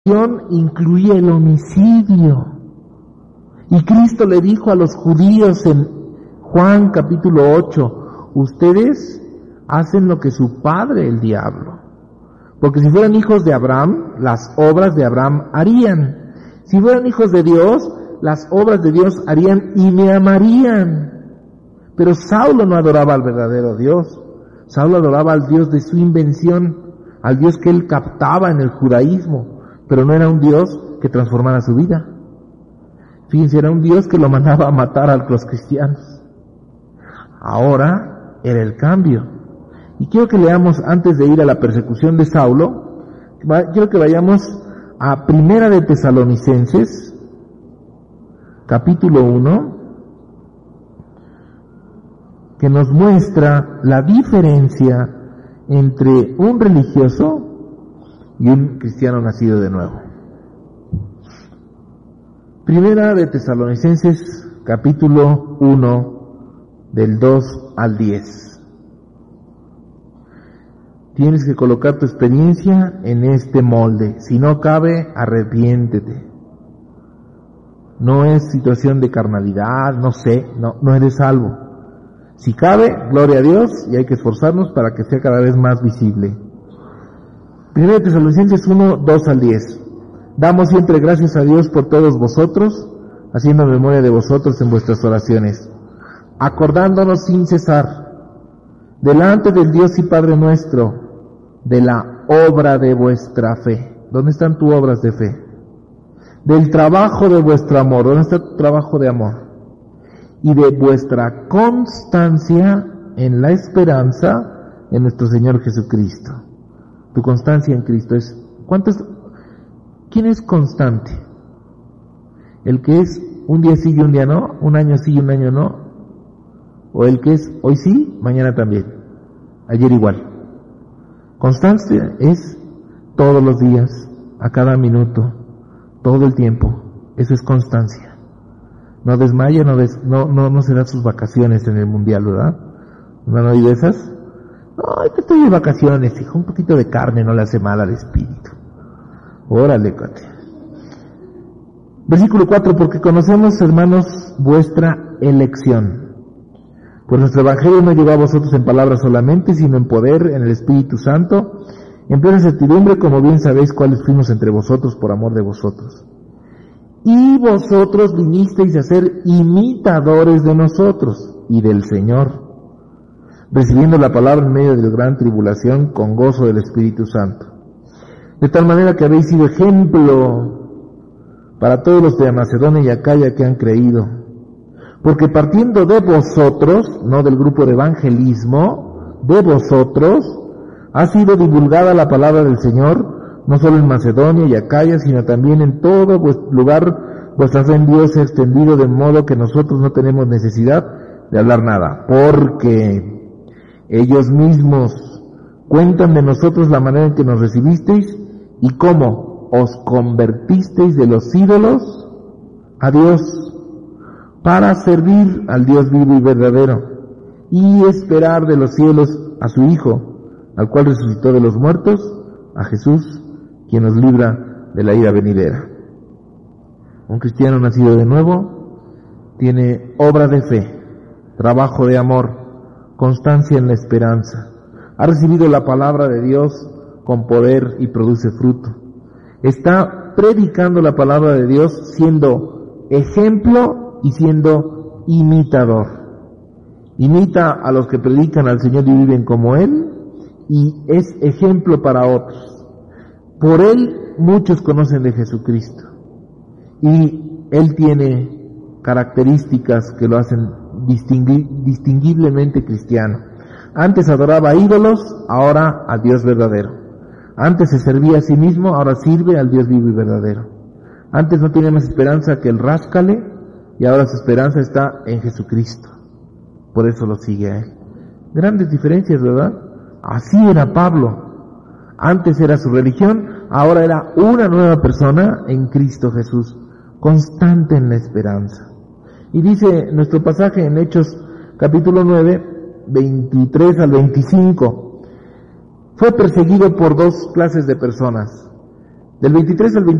incluía el homicidio. Y Cristo le dijo a los judíos en Juan capítulo 8, ustedes hacen lo que su padre el diablo. Porque si fueran hijos de Abraham, las obras de Abraham harían. Si fueran hijos de Dios, las obras de Dios harían y me amarían. Pero Saulo no adoraba al verdadero Dios. Saulo adoraba al Dios de su invención, al Dios que él captaba en el judaísmo, pero no era un Dios que transformara su vida. Fíjense, era un Dios que lo mandaba a matar a los cristianos. Ahora era el cambio. Y quiero que leamos, antes de ir a la persecución de Saulo, quiero que vayamos a Primera de Tesalonicenses, capítulo 1, que nos muestra la diferencia entre un religioso y un cristiano nacido de nuevo. Primera de Tesalonicenses, capítulo 1, del 2 al 10. Tienes que colocar tu experiencia en este molde. Si no cabe, arrepiéntete. No es situación de carnalidad, no eres salvo. Si cabe, gloria a Dios, y hay que esforzarnos para que sea cada vez más visible. Primera de Tesalonicenses 1, 2 al 10. Damos siempre gracias a Dios por todos vosotros, haciendo memoria de vosotros en vuestras oraciones, acordándonos sin cesar, delante del Dios y Padre nuestro, de la obra de vuestra fe. ¿Dónde están tus obras de fe? Del trabajo de vuestro amor. ¿Dónde está tu trabajo de amor? Y de vuestra constancia en la esperanza en nuestro Señor Jesucristo. Tu constancia en Cristo es... ¿Quién es constante? ¿El que es un día sí y un día no? ¿Un año sí y un año no? ¿O el que es hoy sí, mañana también? Ayer igual. Constancia es todos los días, a cada minuto, todo el tiempo. Eso es constancia. No desmaya, no se da sus vacaciones en el mundial, ¿verdad? ¿No han oído esas? No, es que estoy de vacaciones, hijo, un poquito de carne no le hace mal al espíritu. Órale, cuate. Versículo 4, porque conocemos, hermanos, vuestra elección. Pues nuestro evangelio no llegó a vosotros en palabras solamente, sino en poder, en el Espíritu Santo, en plena certidumbre, como bien sabéis cuáles fuimos entre vosotros por amor de vosotros. Y vosotros vinisteis a ser imitadores de nosotros y del Señor, recibiendo la palabra en medio de la gran tribulación con gozo del Espíritu Santo. De tal manera que habéis sido ejemplo para todos los de Macedonia y Acaya que han creído. Porque partiendo de vosotros, no del grupo de evangelismo, de vosotros, ha sido divulgada la palabra del Señor, no solo en Macedonia y Acaya, sino también en todo lugar vuestra fe en Dios se ha extendido, de modo que nosotros no tenemos necesidad de hablar nada, porque ellos mismos cuentan de nosotros la manera en que nos recibisteis y cómo os convertisteis de los ídolos a Dios, para servir al Dios vivo y verdadero, y esperar de los cielos a su Hijo, al cual resucitó de los muertos, a Jesús, quien nos libra de la ira venidera. Un cristiano nacido de nuevo tiene obra de fe, trabajo de amor, constancia en la esperanza. Ha recibido la palabra de Dios con poder y produce fruto. Está predicando la palabra de Dios siendo ejemplo y siendo imitador. Imita a los que predican al Señor y viven como Él, y es ejemplo para otros. Por Él muchos conocen de Jesucristo, y Él tiene características que lo hacen distinguiblemente cristiano. Antes adoraba a ídolos, ahora al Dios verdadero. Antes se servía a sí mismo, ahora sirve al Dios vivo y verdadero. Antes no tenía más esperanza que el ráscale, y ahora su esperanza está en Jesucristo. Por eso lo sigue a Él. Grandes diferencias, ¿verdad? Así era Pablo. Antes era su religión, ahora era una nueva persona en Cristo Jesús, constante en la esperanza. Y dice nuestro pasaje en Hechos capítulo 9, 23 al 25, fue perseguido por dos clases de personas. Del 23 al 25